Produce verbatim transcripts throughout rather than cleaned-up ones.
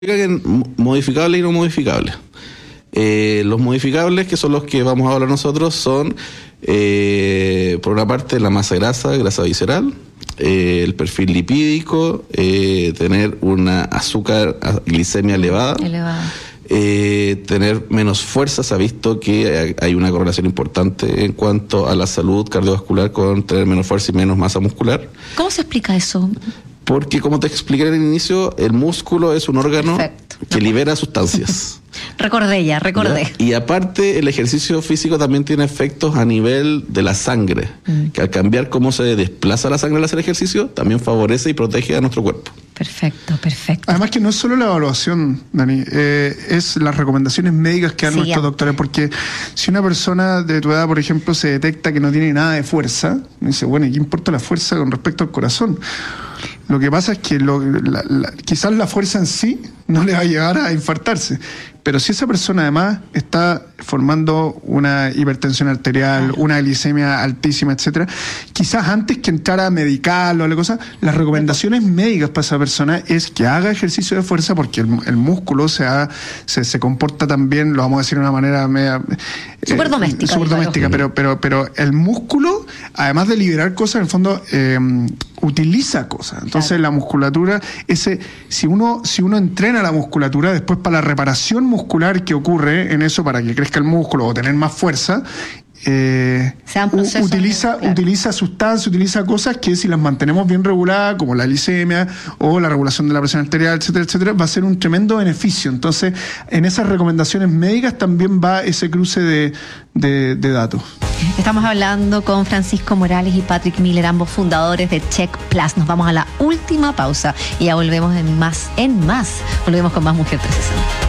Modificables y no modificables. Eh, los modificables, que son los que vamos a hablar nosotros, son eh, por una parte la masa grasa, grasa visceral, eh, el perfil lipídico, eh, tener una azúcar, glicemia elevada, elevada. Eh, tener menos fuerza. Se ha visto que hay una correlación importante en cuanto a la salud cardiovascular con tener menos fuerza y menos masa muscular. ¿Cómo se explica eso? Porque, como te expliqué en el inicio, el músculo es un órgano Perfecto. que libera sustancias. Recordé ya, recordé. ¿Ya? Y aparte, el ejercicio físico también tiene efectos a nivel de la sangre, mm. que al cambiar cómo se desplaza la sangre al hacer ejercicio, también favorece y protege a nuestro cuerpo. Perfecto, perfecto. Además que no es solo la evaluación, Dani, eh, es las recomendaciones médicas que dan sí, nuestros ya. doctores, porque si una persona de tu edad, por ejemplo, se detecta que no tiene nada de fuerza, dice, bueno, ¿y qué importa la fuerza con respecto al corazón? Lo que pasa es que lo, la, la, quizás la fuerza en sí no le va a llevar a infartarse, pero si esa persona además está formando una hipertensión arterial, claro. una glicemia altísima, etcétera, quizás antes que entrar a medicarlo o la cosa, las recomendaciones médicas para esa persona es que haga ejercicio de fuerza, porque el, el músculo se, ha, se se comporta también, lo vamos a decir de una manera media súper eh, doméstica, súper doméstica, pero, pero, pero el músculo, además de liberar cosas, en el fondo eh, utiliza cosas. Entonces claro. la musculatura, ese, si uno, si uno entrena la musculatura, después para la reparación muscular que ocurre en eso, para que crezca el músculo o tener más fuerza, eh, utiliza, de, utiliza sustancias, utiliza cosas que si las mantenemos bien reguladas, como la glicemia o la regulación de la presión arterial, etcétera, etcétera, va a ser un tremendo beneficio. Entonces, en esas recomendaciones médicas también va ese cruce de, de, de datos. Estamos hablando con Francisco Morales y Patrick Miller, ambos fundadores de Check Plus. Nos vamos a la última pausa y ya volvemos en más, en más. Volvemos con más Mujer trescientos sesenta.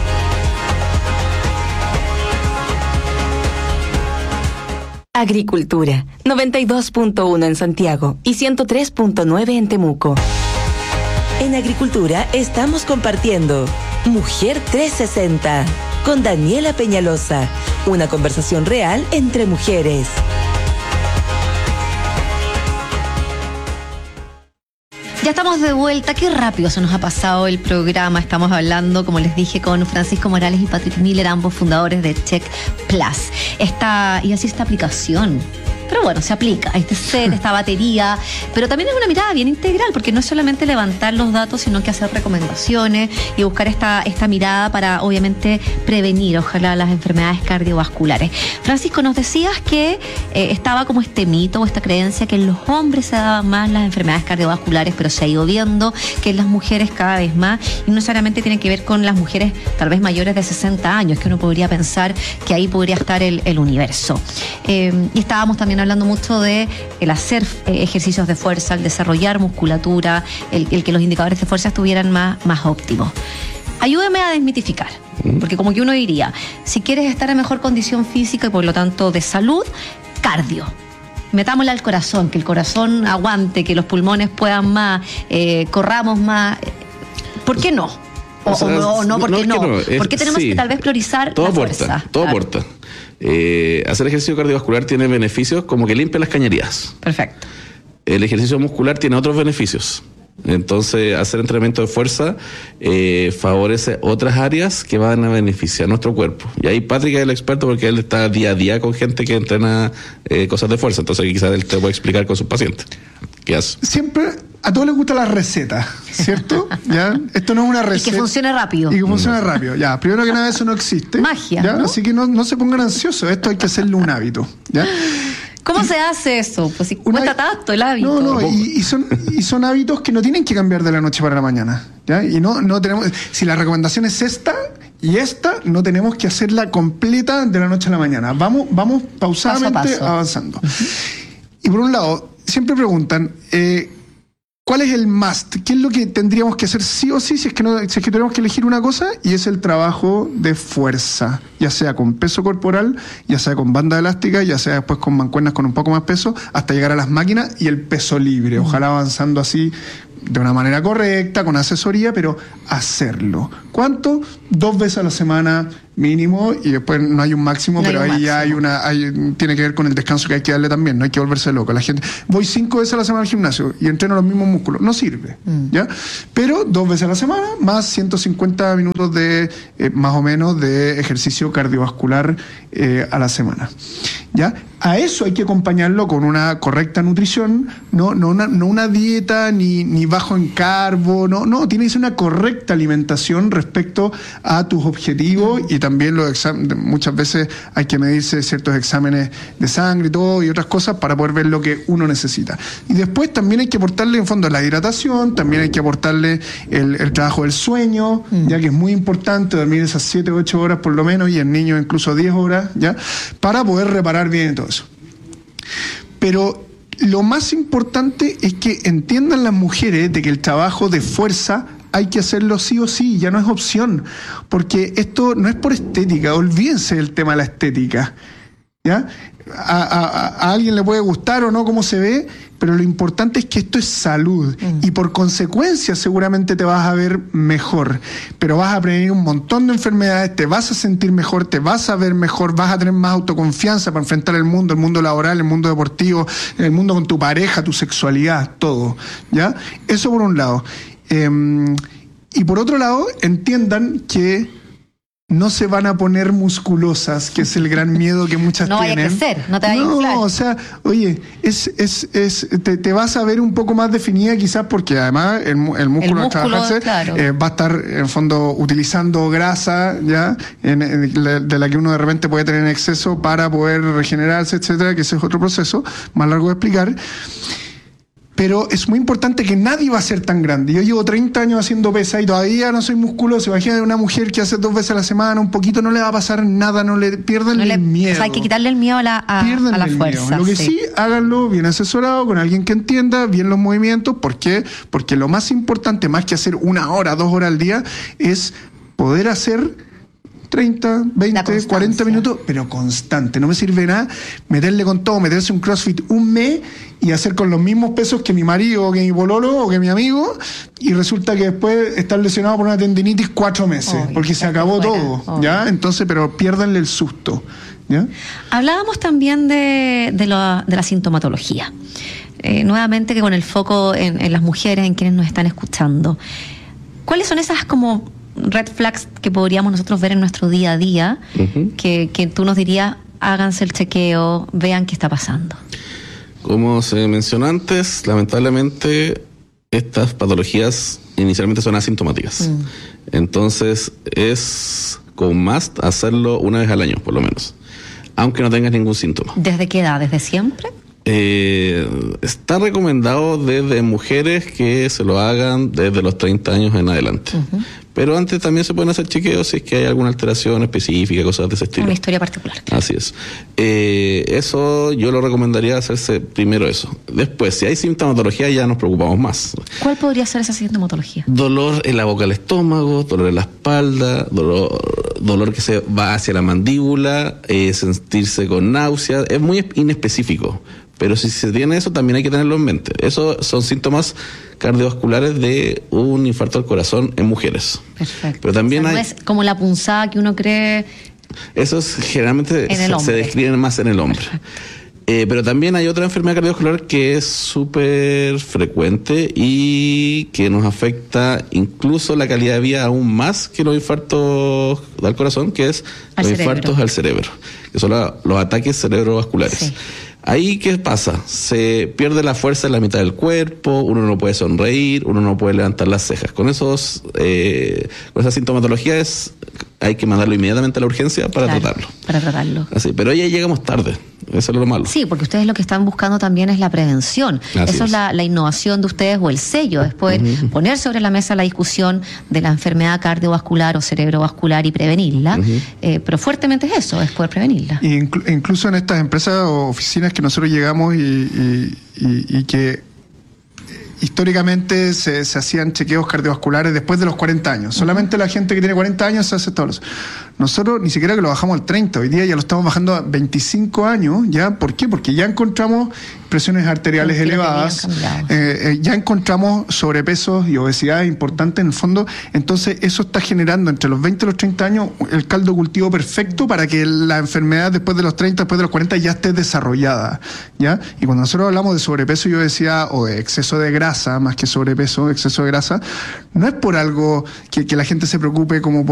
Agricultura, noventa y dos punto uno en Santiago y ciento tres punto nueve en Temuco. En Agricultura estamos compartiendo Mujer trescientos sesenta con Daniela Peñalosa, una conversación real entre mujeres. Ya estamos de vuelta, qué rápido se nos ha pasado el programa. Estamos hablando, como les dije, con Francisco Morales y Patrick Miller, ambos fundadores de Check Plus. Esta, y así esta aplicación. Pero bueno, se aplica este set, esta batería, pero también es una mirada bien integral, porque no es solamente levantar los datos, sino que hacer recomendaciones y buscar esta, esta mirada para, obviamente, prevenir, ojalá, las enfermedades cardiovasculares. Francisco, nos decías que eh, estaba como este mito o esta creencia que en los hombres se daban más las enfermedades cardiovasculares, pero se ha ido viendo que en las mujeres cada vez más, y no necesariamente tiene que ver con las mujeres tal vez mayores de sesenta años, que uno podría pensar que ahí podría estar el, el universo. Eh, y estábamos también hablando mucho de el hacer eh, ejercicios de fuerza, el desarrollar musculatura, el, el que los indicadores de fuerza estuvieran más, más óptimos. Ayúdeme a desmitificar, porque como que uno diría, si quieres estar en mejor condición física y por lo tanto de salud, cardio. Metámosle al corazón, que el corazón aguante, que los pulmones puedan más, eh, corramos más. ¿Por qué no? O, o, sea, o no, no, ¿por qué no? no? no. Es, ¿Por qué tenemos sí. que tal vez priorizar todo la aporta, fuerza? Todo claro. aporta. Eh, hacer ejercicio cardiovascular tiene beneficios como que limpia las cañerías. Perfecto. El ejercicio muscular tiene otros beneficios. Entonces, hacer entrenamiento de fuerza eh, favorece otras áreas que van a beneficiar nuestro cuerpo. Y ahí Patrick es el experto porque él está día a día con gente que entrena eh, cosas de fuerza. Entonces, quizás él te puede explicar con sus pacientes. ¿Qué hace? Siempre a todos les gusta la receta, ¿cierto? ¿Ya? Esto no es una receta. Y que funcione rápido. Y que funcione no. rápido. Ya, primero que nada, eso no existe. Magia, ¿ya? ¿no? Así que no, no se pongan ansiosos. Esto hay que hacerle un hábito, ¿ya? ¿Cómo y, se hace eso? Pues si cuesta tanto el hábito. No, no, y, y, son, y son hábitos que no tienen que cambiar de la noche para la mañana, ¿ya? Y no, no tenemos... Si la recomendación es esta... Y esta no tenemos que hacerla completa de la noche a la mañana. Vamos, vamos pausadamente paso paso. avanzando. Uh-huh. Y por un lado, siempre preguntan, eh, ¿cuál es el must? ¿Qué es lo que tendríamos que hacer sí o sí si es que no, si es que tenemos que elegir una cosa? Y es el trabajo de fuerza, ya sea con peso corporal, ya sea con banda elástica, ya sea después con mancuernas con un poco más peso, hasta llegar a las máquinas y el peso libre. Ojalá avanzando así de una manera correcta, con asesoría, pero hacerlo. ¿Cuánto? Dos veces a la semana mínimo, y después no hay un máximo, no pero ahí máximo. ya hay una, hay, tiene que ver con el descanso que hay que darle también, no hay que volverse loco. La gente, voy cinco veces a la semana al gimnasio y entreno los mismos músculos, no sirve, mm. ¿ya? Pero dos veces a la semana, más ciento cincuenta minutos de, eh, más o menos, de ejercicio cardiovascular eh, a la semana, ¿ya? A eso hay que acompañarlo con una correcta nutrición, no, no, una, no una dieta ni, ni bajo en carbo, no, no, tiene que ser una correcta alimentación respecto a tus objetivos, y también los exámenes, muchas veces hay que medirse ciertos exámenes de sangre y todo y otras cosas para poder ver lo que uno necesita. Y después también hay que aportarle en fondo la hidratación, también hay que aportarle el, el trabajo del sueño, mm. ya que es muy importante dormir esas siete o ocho horas por lo menos, y en niños incluso diez horas, ya, para poder reparar bien todo eso. Pero lo más importante es que entiendan las mujeres de que el trabajo de fuerza hay que hacerlo sí o sí, ya no es opción, porque esto no es por estética, olvídense del tema de la estética, ¿ya? A, a, a alguien le puede gustar o no cómo se ve, pero lo importante es que esto es salud, mm. y por consecuencia seguramente te vas a ver mejor, pero vas a prevenir un montón de enfermedades, te vas a sentir mejor, te vas a ver mejor, vas a tener más autoconfianza para enfrentar el mundo, el mundo laboral, el mundo deportivo, el mundo con tu pareja, tu sexualidad, todo, ¿ya? Eso por un lado. Eh, y por otro lado, entiendan que no se van a poner musculosas, que es el gran miedo que muchas no tienen. No vaya a crecer, no te vaya no, a inflar. No, o sea, oye, es, es, es, te, te vas a ver un poco más definida quizás porque además el, el músculo, el músculo al trabajarse claro. eh, va a estar en fondo utilizando grasa, ya, en, en, de la que uno de repente puede tener en exceso para poder regenerarse, etcétera, que ese es otro proceso más largo de explicar. Pero es muy importante que nadie va a ser tan grande. Yo llevo treinta años haciendo pesa y todavía no soy musculoso. Imagínate una mujer que hace dos veces a la semana, un poquito, no le va a pasar nada, no le pierdan no el le, miedo. O sea, hay que quitarle el miedo a la, a, a la fuerza. Miedo. Lo que sí. sí, háganlo bien asesorado, con alguien que entienda bien los movimientos. ¿Por qué? Porque lo más importante, más que hacer una hora, dos horas al día, es poder hacer treinta, veinte, cuarenta minutos, pero constante. No me sirve nada meterle con todo, meterse un CrossFit un mes y hacer con los mismos pesos que mi marido, o que mi pololo, o que mi amigo, y resulta que después estar lesionado por una tendinitis cuatro meses, obvio, porque se acabó fuera, todo, obvio. ¿Ya? Entonces, pero piérdanle el susto, ¿ya? Hablábamos también de, de, lo, de la sintomatología. Eh, nuevamente que con el foco en, en las mujeres, en quienes nos están escuchando. ¿Cuáles son esas como red flags que podríamos nosotros ver en nuestro día a día, uh-huh. que, que tú nos dirías, háganse el chequeo, vean qué está pasando? Como se mencionó antes, lamentablemente estas patologías inicialmente son asintomáticas. Mm. Entonces es con más hacerlo una vez al año, por lo menos, aunque no tengas ningún síntoma. ¿Desde qué edad? ¿Desde siempre? Eh, está recomendado desde mujeres que se lo hagan desde los treinta años en adelante. Uh-huh. Pero antes también se pueden hacer chequeos si es que hay alguna alteración específica, cosas de ese estilo. Una historia particular. Claro. Así es. Eh, eso yo lo recomendaría hacerse primero eso. Después, si hay sintomatología ya nos preocupamos más. ¿Cuál podría ser esa sintomatología? Dolor en la boca del estómago, dolor en la espalda, dolor, dolor que se va hacia la mandíbula, eh, sentirse con náuseas. Es muy inespecífico. Pero si se tiene eso, también hay que tenerlo en mente. Esos son síntomas cardiovasculares de un infarto al corazón en mujeres. Perfecto. Pero también o sea, no hay... es como la punzada que uno cree... Esos generalmente se, se describen más en el hombre. Eh, pero también hay otra enfermedad cardiovascular que es súper frecuente y que nos afecta incluso la calidad de vida aún más que los infartos al corazón, que es al los cerebro. infartos al cerebro, que son la, los ataques cerebrovasculares. Sí. Ahí, ¿qué pasa? Se pierde la fuerza en la mitad del cuerpo, uno no puede sonreír, uno no puede levantar las cejas. Con esos, eh, con esa sintomatología es, hay que mandarlo inmediatamente a la urgencia para claro, tratarlo. Para tratarlo. Así, pero ya llegamos tarde. Eso es lo malo. Sí, porque ustedes lo que están buscando también es la prevención. Así Eso es, es la, la innovación de ustedes, o el sello, es poder uh-huh. poner sobre la mesa la discusión de la enfermedad cardiovascular o cerebrovascular y prevenirla. Uh-huh. Eh, pero fuertemente es eso, es poder prevenirla. Inclu- incluso en estas empresas o oficinas que nosotros llegamos y, y, y, y que históricamente se, se hacían chequeos cardiovasculares después de los cuarenta años. Solamente uh-huh. la gente que tiene cuarenta años se hace todos los... nosotros ni siquiera que lo bajamos al treinta, hoy día ya lo estamos bajando a veinticinco años, ¿ya? ¿Por qué? Porque ya encontramos presiones arteriales elevadas, eh, eh, ya encontramos sobrepesos y obesidad importantes en el fondo, entonces eso está generando entre los veinte y los treinta años el caldo cultivo perfecto para que la enfermedad después de los treinta, después de los cuarenta ya esté desarrollada, ¿ya? Y cuando nosotros hablamos de sobrepeso y obesidad o de exceso de grasa, más que sobrepeso, exceso de grasa, no es por algo que, que la gente se preocupe como por